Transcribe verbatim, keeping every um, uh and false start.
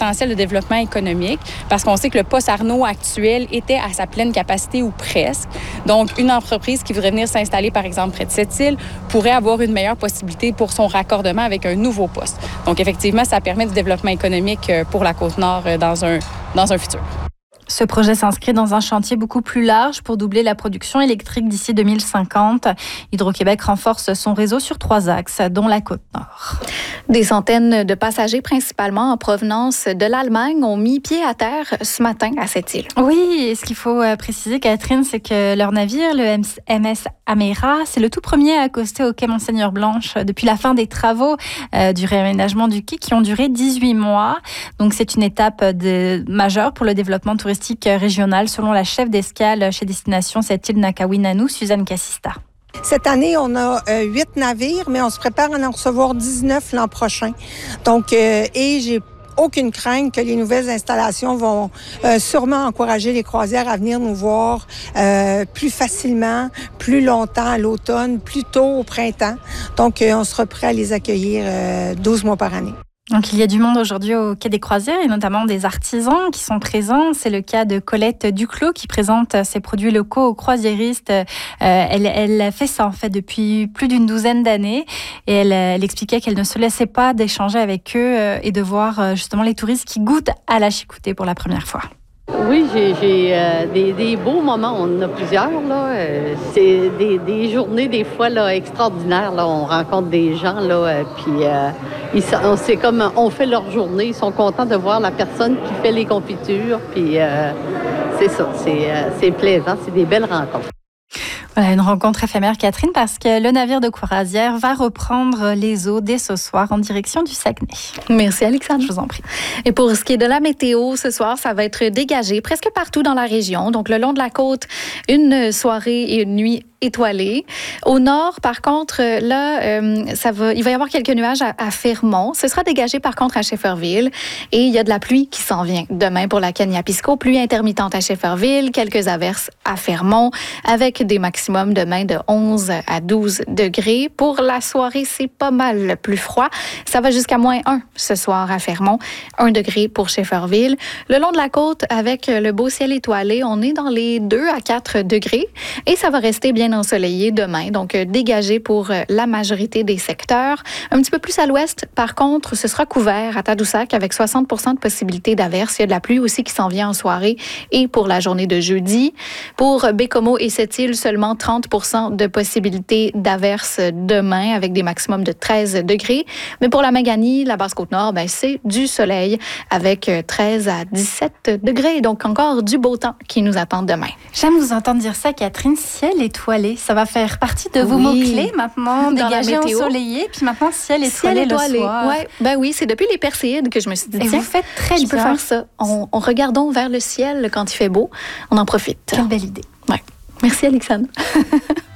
potentiel de développement économique parce qu'on sait que le poste Arnaud actuel était à sa pleine capacité ou presque. Donc, une entreprise qui voudrait venir s'installer, par exemple, près de cette île, pourrait avoir une meilleure possibilité pour son raccordement avec un nouveau poste. Donc, effectivement, ça permet du développement économique pour la Côte-Nord dans un, dans un futur. Ce projet s'inscrit dans un chantier beaucoup plus large pour doubler la production électrique d'ici deux mille cinquante. Hydro-Québec renforce son réseau sur trois axes, dont la Côte-Nord. Des centaines de passagers, principalement en provenance de l'Allemagne, ont mis pied à terre ce matin à cette île. Oui, et ce qu'il faut préciser, Catherine, c'est que leur navire, le M S Ameira, c'est le tout premier à accoster au quai Monseigneur-Blanche depuis la fin des travaux euh, du réaménagement du quai qui ont duré dix-huit mois. Donc, c'est une étape de, majeure pour le développement touristique régional, selon la chef d'escale chez Destination cette île Nakawinanu, Suzanne Cassista. Cette année, on a euh, huit navires, mais on se prépare à en recevoir dix-neuf l'an prochain. Donc, euh, et j'ai aucune crainte que les nouvelles installations vont euh, sûrement encourager les croisières à venir nous voir euh, plus facilement, plus longtemps à l'automne, plus tôt au printemps. Donc, euh, on sera prêt à les accueillir euh, douze mois par année. Donc, il y a du monde aujourd'hui au Quai des Croisières et notamment des artisans qui sont présents. C'est le cas de Colette Duclos qui présente ses produits locaux aux croisiéristes. Euh, elle, elle fait ça en fait depuis plus d'une douzaine d'années et elle, elle expliquait qu'elle ne se laissait pas d'échanger avec eux et de voir justement les touristes qui goûtent à la chicoutée pour la première fois. Oui, j'ai, j'ai euh, des, des beaux moments. On en a plusieurs, là. Euh, c'est des, des journées, des fois, là, extraordinaires, là. On rencontre des gens, là, euh, puis euh, ils, c'est comme on fait leur journée. Ils sont contents de voir la personne qui fait les confitures, puis euh, c'est ça. C'est, euh, c'est plaisant. C'est des belles rencontres. Voilà, une rencontre éphémère, Catherine, parce que le navire de croisière va reprendre les eaux dès ce soir en direction du Saguenay. Merci, Alexandre. Je vous en prie. Et pour ce qui est de la météo, ce soir, ça va être dégagé presque partout dans la région. Donc, le long de la côte, une soirée et une nuit étoilée. Au nord, par contre, là, euh, ça va, il va y avoir quelques nuages à, à Fermont. Ce sera dégagé, par contre, à Shefferville. Et il y a de la pluie qui s'en vient demain pour la Kaniapisco. Pluie intermittente à Shefferville, quelques averses à Fermont, avec des maximums demain de onze à douze degrés. Pour la soirée, c'est pas mal plus froid. Ça va jusqu'à moins un ce soir à Fermont, un degré pour Shefferville. Le long de la côte, avec le beau ciel étoilé, on est dans les deux à quatre degrés. Et ça va rester bien ensoleillé demain, donc euh, dégagé pour euh, la majorité des secteurs. Un petit peu plus à l'ouest, par contre, ce sera couvert à Tadoussac avec soixante pour cent de possibilité d'averse. Il y a de la pluie aussi qui s'en vient en soirée et pour la journée de jeudi. Pour Bécomo et Sept-Îles, seulement trente pour cent de possibilité d'averse demain avec des maximums de treize degrés. Mais pour la Maganie, la Basse-Côte-Nord, ben, c'est du soleil avec treize à dix-sept degrés. Donc encore du beau temps qui nous attend demain. J'aime vous entendre dire ça, Catherine. Ciel étoilé. Ça va faire partie de vos oui. mots-clés maintenant. Dans Dégagé, la météo. ensoleillé, puis maintenant ciel étoilé, ciel étoilé le soir. Ouais, ben oui, c'est depuis les Perséides que je me suis dit, et tiens, vous faites très je bien. peux faire ça. On, on regardons vers le ciel quand il fait beau. On en profite. Quelle belle idée. Ouais. Merci, Alexandre.